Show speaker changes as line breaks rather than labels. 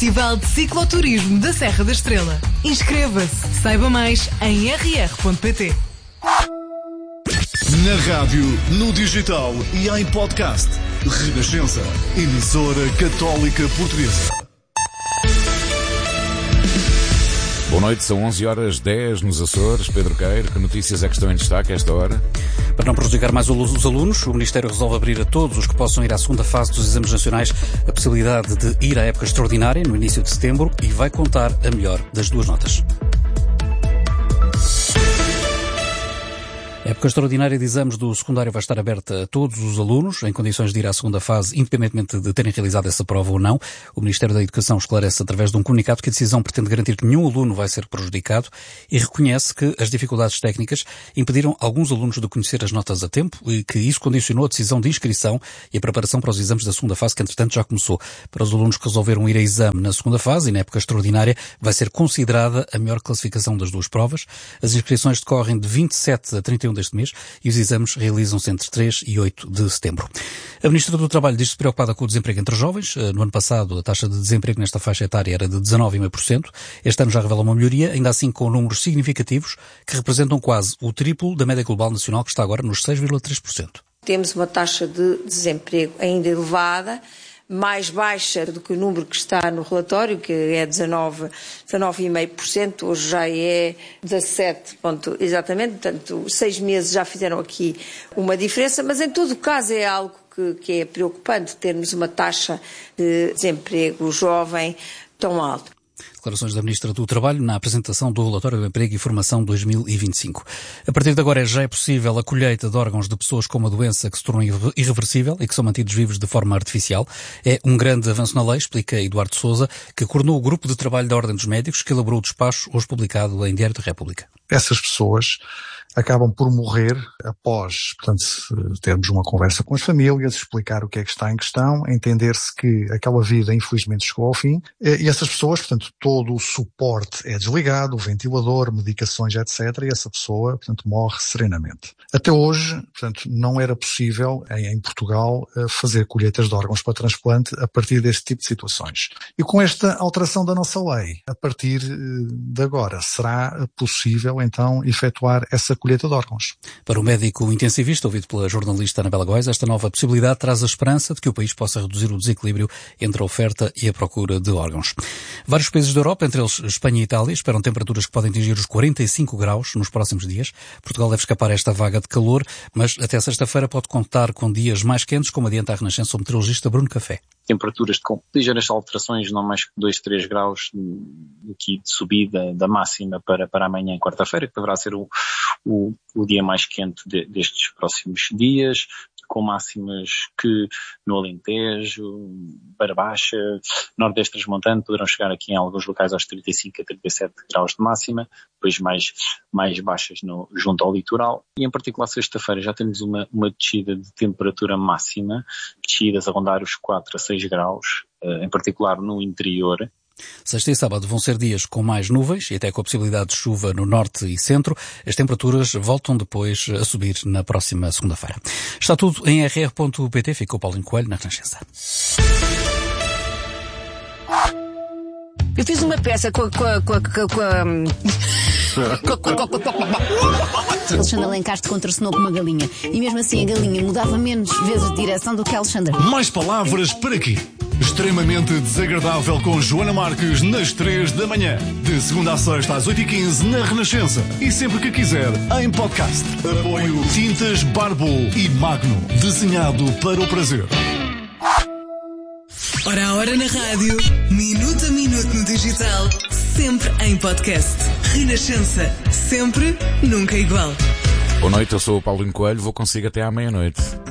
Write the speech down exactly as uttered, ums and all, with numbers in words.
Festival de Cicloturismo da Serra da Estrela. Inscreva-se. Saiba mais em r r ponto p t.
Na rádio, no digital e em podcast. Renascença, emissora católica portuguesa.
Boa noite, são onze horas e dez nos Açores. Pedro Queiro, que notícias é que estão em destaque a esta hora?
Para não prejudicar mais os alunos, o Ministério resolve abrir a todos os que possam ir à segunda fase dos exames nacionais a possibilidade de ir à época extraordinária, no início de setembro, e vai contar a melhor das duas notas. A época extraordinária de exames do secundário vai estar aberta a todos os alunos, em condições de ir à segunda fase, independentemente de terem realizado essa prova ou não. O Ministério da Educação esclarece através de um comunicado que a decisão pretende garantir que nenhum aluno vai ser prejudicado e reconhece que as dificuldades técnicas impediram alguns alunos de conhecer as notas a tempo e que isso condicionou a decisão de inscrição e a preparação para os exames da segunda fase, que entretanto já começou. Para os alunos que resolveram ir a exame na segunda fase e na época extraordinária, vai ser considerada a melhor classificação das duas provas. As inscrições decorrem de vinte e sete a trinta e um deste mês e os exames realizam-se entre três e oito de setembro. A Ministra do Trabalho diz-se preocupada com o desemprego entre os jovens. No ano passado, a taxa de desemprego nesta faixa etária era de dezanove vírgula cinco por cento. Este ano já revela uma melhoria, ainda assim com números significativos que representam quase o triplo da média global nacional, que está agora nos seis vírgula três por cento.
Temos uma taxa de desemprego ainda elevada, mais baixa do que o número que está no relatório, que é dezanove vírgula cinco por cento, hoje já é dezassete por cento, exatamente, portanto, seis meses já fizeram aqui uma diferença, mas em todo o caso é algo que, que é preocupante termos uma taxa de desemprego jovem tão alta.
Declarações da Ministra do Trabalho na apresentação do Relatório do Emprego e Formação dois mil e vinte e cinco. A partir de agora já é possível a colheita de órgãos de pessoas com uma doença que se tornou irreversível e que são mantidos vivos de forma artificial. É um grande avanço na lei, explica Eduardo Sousa, que coordenou o grupo de trabalho da Ordem dos Médicos que elaborou o despacho hoje publicado em Diário da República.
Essas pessoas acabam por morrer após, portanto, termos uma conversa com as famílias, explicar o que é que está em questão, entender-se que aquela vida infelizmente chegou ao fim, e essas pessoas, portanto, todo o suporte é desligado, o ventilador, medicações, etcétera, e essa pessoa, portanto, morre serenamente. Até hoje, portanto, não era possível em, em Portugal fazer colheitas de órgãos para transplante a partir deste tipo de situações. E com esta alteração da nossa lei, a partir de agora, será possível então efetuar essa colheita de órgãos.
Para o médico intensivista, ouvido pela jornalista Anabela Góes, esta nova possibilidade traz a esperança de que o país possa reduzir o desequilíbrio entre a oferta e a procura de órgãos. Vários países da Europa, entre eles Espanha e Itália, esperam temperaturas que podem atingir os quarenta e cinco graus nos próximos dias. Portugal deve escapar a esta vaga de calor, mas até sexta-feira pode contar com dias mais quentes, como adianta a Renascença o meteorologista Bruno Café.
Temperaturas com ligeiras alterações, não mais que dois, três graus aqui de subida da máxima para, para amanhã, quarta-feira, que deverá ser o, o, o dia mais quente de, destes próximos dias, com máximas que no Alentejo, Beira Baixa, Nordeste Transmontano poderão chegar aqui em alguns locais aos trinta e cinco a trinta e sete graus de máxima, depois mais, mais baixas no, junto ao litoral. E em particular sexta-feira já temos uma, uma descida de temperatura máxima, descidas a rondar os quatro a seis graus, em particular no interior.
Sexta e sábado vão ser dias com mais nuvens e até com a possibilidade de chuva no norte e centro. As temperaturas voltam depois a subir na próxima segunda-feira. Está tudo em r r ponto p t. Ficou Paulinho Coelho na Renascença.
Eu fiz uma peça com a... Com a, com a, com a... Alexandre Alencastre contracenou com uma galinha e mesmo assim a galinha mudava menos vezes de direção do que Alexandre.
Mais palavras para quê? Extremamente desagradável com Joana Marques nas três da manhã. De segunda a sexta às oito e quinze na Renascença. E sempre que quiser, em podcast. Apoio Tintas Barbo e Magno. Desenhado para o prazer.
Ora a hora na rádio, minuto a minuto no digital, sempre em podcast. Renascença, sempre, nunca igual.
Boa noite, eu sou o Paulinho Coelho, vou consigo até à meia-noite.